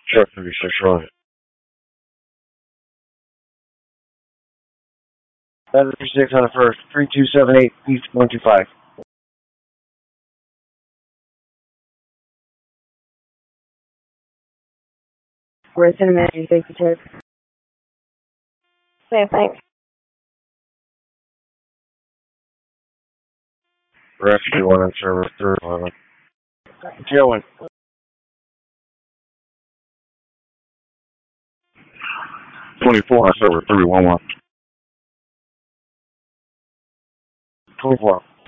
Sure, 36 Road. That's 36 on the first. 3278 East 125. We're Cincinnati 62. Same thing. Rescue 1 on service 311. Tailwind. 24 on service 311. 24.